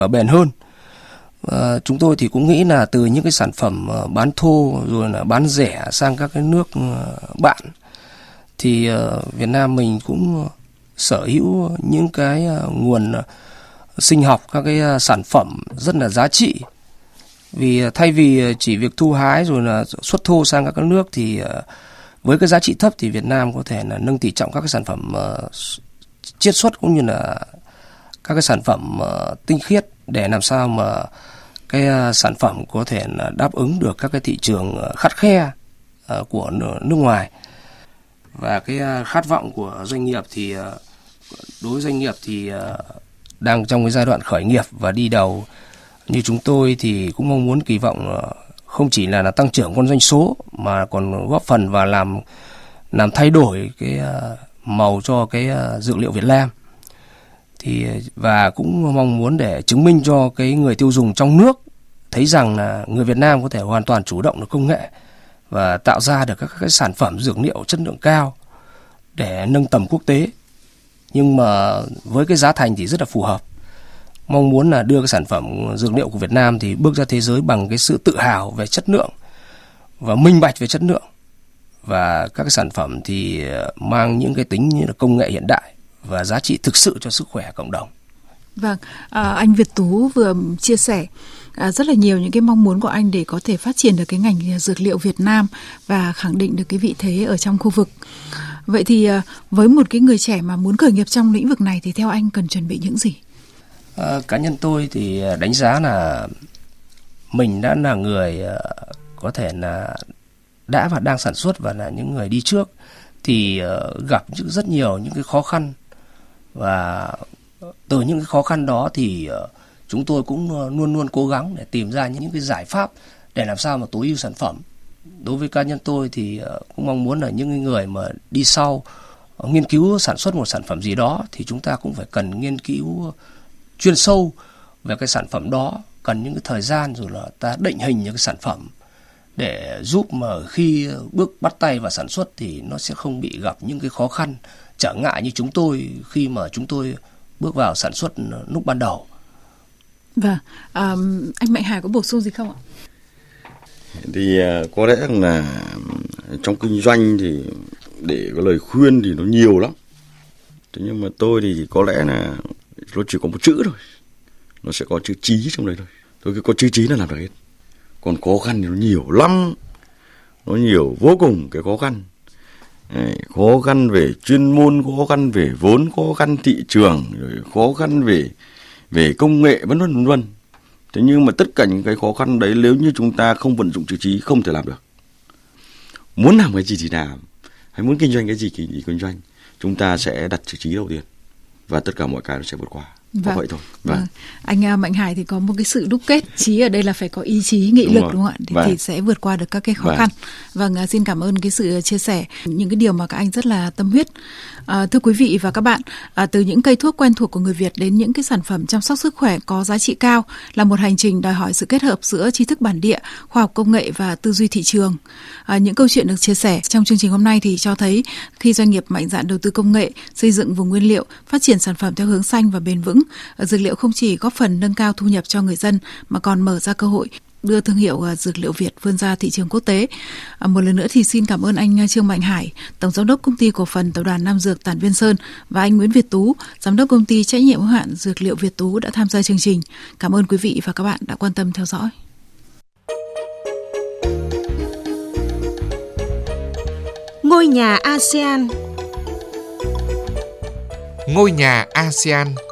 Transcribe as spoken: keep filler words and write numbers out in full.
bền hơn. À, chúng tôi thì cũng nghĩ là từ những cái sản phẩm bán thô rồi là bán rẻ sang các cái nước bạn thì uh, Việt Nam mình cũng sở hữu những cái uh, nguồn uh, sinh học, các cái uh, sản phẩm rất là giá trị. Vì uh, thay vì chỉ việc thu hái rồi là xuất thô sang các nước thì uh, với cái giá trị thấp thì Việt Nam có thể là nâng tỷ trọng các cái sản phẩm uh, chiết xuất cũng như là các cái sản phẩm uh, tinh khiết để làm sao mà cái uh, sản phẩm có thể là đáp ứng được các cái thị trường uh, khắt khe uh, của nước ngoài. Và cái uh, khát vọng của doanh nghiệp thì uh, đối với doanh nghiệp thì uh, đang trong cái giai đoạn khởi nghiệp và đi đầu như chúng tôi thì cũng mong muốn kỳ vọng uh, không chỉ là, là tăng trưởng con doanh số mà còn góp phần vào làm làm thay đổi cái uh, màu cho cái uh, dược liệu Việt Nam. Thì và cũng mong muốn để chứng minh cho cái người tiêu dùng trong nước thấy rằng là người Việt Nam có thể hoàn toàn chủ động được công nghệ và tạo ra được các cái sản phẩm dược liệu chất lượng cao để nâng tầm quốc tế. Nhưng mà với cái giá thành thì rất là phù hợp. Mong muốn là đưa cái sản phẩm dược liệu của Việt Nam thì bước ra thế giới bằng cái sự tự hào về chất lượng và minh bạch về chất lượng. Và các cái sản phẩm thì mang những cái tính như là công nghệ hiện đại và giá trị thực sự cho sức khỏe cộng đồng. Vâng, à, anh Việt Tú vừa chia sẻ à, rất là nhiều những cái mong muốn của anh để có thể phát triển được cái ngành dược liệu Việt Nam và khẳng định được cái vị thế ở trong khu vực. Vậy thì à, với một cái người trẻ mà muốn khởi nghiệp trong lĩnh vực này thì theo anh cần chuẩn bị những gì? À, cá nhân tôi thì đánh giá là mình đã là người có thể là đã và đang sản xuất và là những người đi trước thì gặp rất nhiều những cái khó khăn, và từ những cái khó khăn đó thì chúng tôi cũng luôn luôn cố gắng để tìm ra những cái giải pháp để làm sao mà tối ưu sản phẩm. Đối với cá nhân tôi thì cũng mong muốn là những người mà đi sau nghiên cứu sản xuất một sản phẩm gì đó thì chúng ta cũng phải cần nghiên cứu chuyên sâu về cái sản phẩm đó, cần những cái thời gian rồi là ta định hình những cái sản phẩm để giúp mà khi bước bắt tay vào sản xuất thì nó sẽ không bị gặp những cái khó khăn trở ngại như chúng tôi khi mà chúng tôi bước vào sản xuất lúc ban đầu. Vâng, à, anh Mạnh Hải có bổ sung gì không ạ? Thì có lẽ là trong kinh doanh thì để có lời khuyên thì nó nhiều lắm. Thế nhưng mà tôi thì có lẽ là nó chỉ có một chữ thôi, nó sẽ có chữ trí trong đấy thôi. Tôi cứ có chữ trí là làm được hết. Còn khó khăn thì nó nhiều lắm, nó nhiều vô cùng cái khó khăn. Đấy, khó khăn về chuyên môn, khó khăn về vốn, khó khăn thị trường, rồi khó khăn về về công nghệ, vân vân vân vân. Thế nhưng mà tất cả những cái khó khăn đấy nếu như chúng ta không vận dụng chữ trí không thể làm được. Muốn làm cái gì thì làm, hay muốn kinh doanh cái gì thì kinh doanh, chúng ta sẽ đặt chữ trí đầu tiên và tất cả mọi cái nó sẽ vượt qua. Vâng. Vậy thôi. Vâng. Vâng. Anh Mạnh Hải thì có một cái sự đúc kết, trí ở đây là phải có ý chí, nghị đúng lực rồi. Đúng không ạ? Thì, vâng. thì sẽ vượt qua được các cái khó vâng. khăn. Vâng, xin cảm ơn cái sự chia sẻ, những cái điều mà các anh rất là tâm huyết. À, thưa quý vị và các bạn, à, từ những cây thuốc quen thuộc của người Việt đến những cái sản phẩm chăm sóc sức khỏe có giá trị cao là một hành trình đòi hỏi sự kết hợp giữa tri thức bản địa, khoa học công nghệ và tư duy thị trường. À, những câu chuyện được chia sẻ trong chương trình hôm nay thì cho thấy khi doanh nghiệp mạnh dạn đầu tư công nghệ, xây dựng vùng nguyên liệu, phát triển sản phẩm theo hướng xanh và bền vững, dược liệu không chỉ góp phần nâng cao thu nhập cho người dân mà còn mở ra cơ hội đưa thương hiệu dược liệu Việt vươn ra thị trường quốc tế. À, một lần nữa thì xin cảm ơn anh Trương Mạnh Hải, Tổng giám đốc Công ty Cổ phần Tập đoàn Nam Dược Tản Viên Sơn, và anh Nguyễn Việt Tú, Giám đốc Công ty Trách nhiệm hữu hạn Dược liệu Việt Tú đã tham gia chương trình. Cảm ơn quý vị và các bạn đã quan tâm theo dõi. Ngôi nhà a sê an. Ngôi nhà a sê an